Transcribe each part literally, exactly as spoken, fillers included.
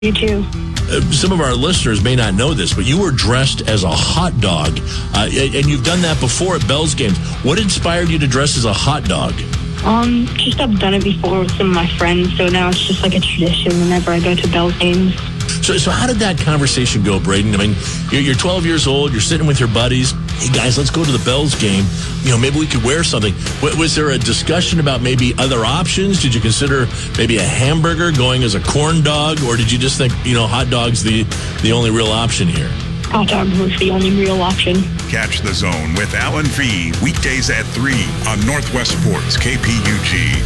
You too. Uh, some of our listeners may not know this, but you were dressed as a hot dog, uh, and you've done that before at Bell's games. What inspired you to dress as a hot dog? Um, just I've done it before with some of my friends, so now it's just like a tradition whenever I go to Bell's games. So, so how did that conversation go, Braden? I mean, you're, you're twelve years old. You're sitting with your buddies. Hey, guys, let's go to the Bell's game. You know, maybe we could wear something. W- was there a discussion about maybe other options? Did you consider maybe a hamburger going as a corn dog? Or did you just think, you know, hot dog's the, the only real option here? Hot dog was the only real option. Catch The Zone with Alan Fee weekdays at three on Northwest Sports, K P U G.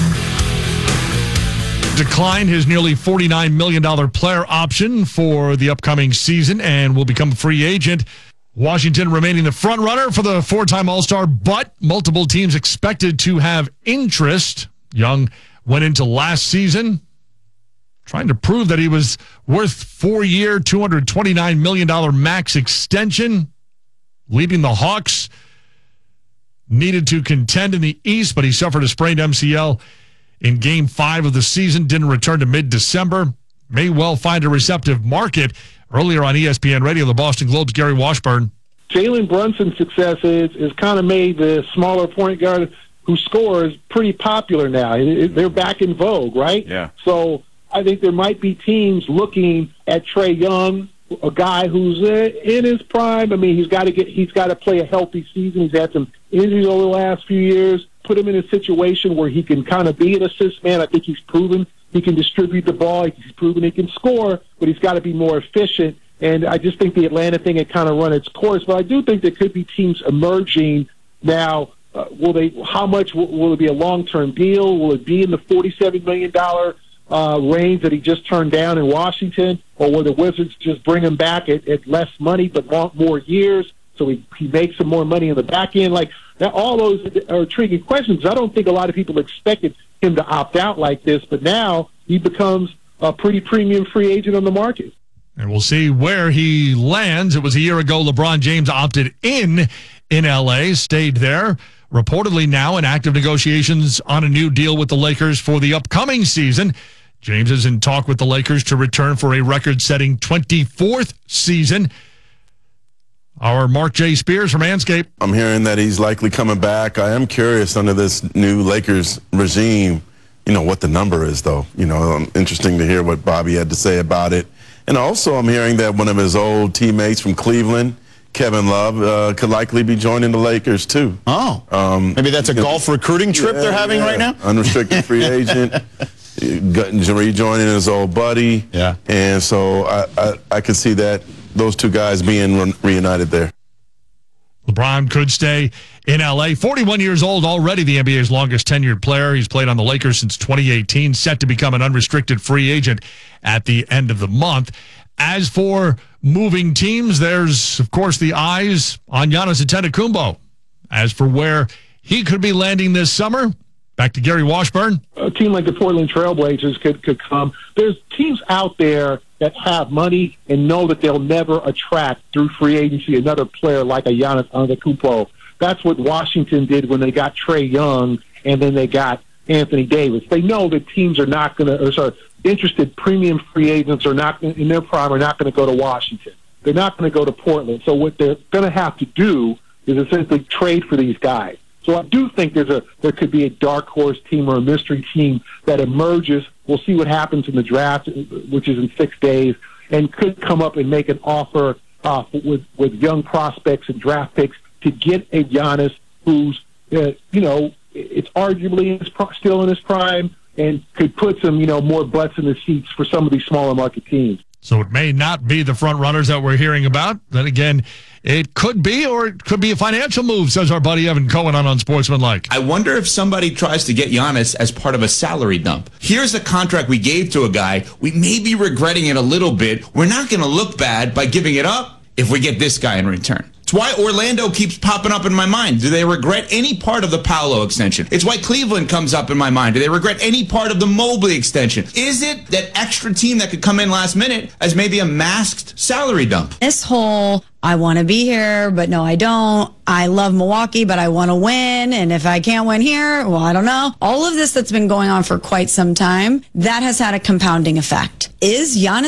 Declined his nearly forty-nine million dollars player option for the upcoming season and will become a free agent. Washington remaining the front runner for the four-time All-Star, but multiple teams expected to have interest. Young went into last season trying to prove that he was worth four-year, two hundred twenty-nine million dollars max extension. Leading the Hawks, needed to contend in the East, but he suffered a sprained M C L in game five of the season, didn't return to mid-December. May well find a receptive market. Earlier on E S P N Radio, the Boston Globe's Gary Washburn. Jalen Brunson's success is, is kind of made the smaller point guard who scores pretty popular now. They're back in vogue, right? Yeah. So I think there might be teams looking at Trae Young, a guy who's in his prime. I mean, he's got to get, he's got to play a healthy season. He's had some injuries over the last few years. Put him in a situation where he can kind of be an assist man. I think he's proven he can distribute the ball. He's proven he can score, but he's got to be more efficient. And I just think the Atlanta thing had kind of run its course. But I do think there could be teams emerging now. Uh, will they? How much will, will it be a long-term deal? Will it be in the forty-seven million dollars uh, range that he just turned down in Washington? Or will the Wizards just bring him back at, at less money but want more years so he, he makes some more money in the back end? Like, now, all those are intriguing questions. I don't think a lot of people expected him to opt out like this, but now he becomes a pretty premium free agent on the market. And we'll see where he lands. It was a year ago LeBron James opted in in L A, stayed there. Reportedly now in active negotiations on a new deal with the Lakers for the upcoming season. James is in talk with the Lakers to return for a record-setting twenty-fourth season. Our Mark J. Spears from Manscaped. I'm hearing that he's likely coming back. I am curious under this new Lakers regime, you know, what the number is, though. You know, um, interesting to hear what Bobby had to say about it. And also I'm hearing that one of his old teammates from Cleveland, Kevin Love, uh, could likely be joining the Lakers, too. Oh, um, maybe that's a golf recruiting trip yeah, they're having yeah. right now? Unrestricted free agent. Rejoining his old buddy. Yeah. And so I, I, I could see that, those two guys being re- reunited there. LeBron could stay in L A. forty-one years old, already the N B A's longest tenured player. He's played on the Lakers since twenty eighteen, set to become an unrestricted free agent at the end of the month. As for moving teams, there's, of course, the eyes on Giannis Antetokounmpo. As for where he could be landing this summer, back to Gary Washburn. A team like the Portland Trailblazers could, could come. There's teams out there that have money and know that they'll never attract through free agency another player like a Giannis Antetokounmpo. That's what Washington did when they got Trae Young and then they got Anthony Davis. They know that teams are not going to, or sorry, interested premium free agents are not in their prime are not going to go to Washington. They're not going to go to Portland. So what they're going to have to do is essentially trade for these guys. So I do think there's a there could be a dark horse team or a mystery team that emerges. We'll see what happens in the draft, which is in six days, and could come up and make an offer uh, with with young prospects and draft picks to get a Giannis who's uh, you know it's arguably in his pro- still in his prime and could put some you know more butts in the seats for some of these smaller market teams. So it may not be the front runners that we're hearing about. Then again, it could be, or it could be a financial move, says our buddy Evan Cohen on Unsportsmanlike. I wonder if somebody tries to get Giannis as part of a salary dump. Here's the contract we gave to a guy. We may be regretting it a little bit. We're not going to look bad by giving it up if we get this guy in return. It's why Orlando keeps popping up in my mind. Do they regret any part of the Paolo extension? It's why Cleveland comes up in my mind. Do they regret any part of the Mobley extension? Is it that extra team that could come in last minute as maybe a masked salary dump? This whole, I want to be here, but no, I don't. I love Milwaukee, but I want to win. And if I can't win here, well, I don't know. All of this that's been going on for quite some time, that has had a compounding effect. Is Giannis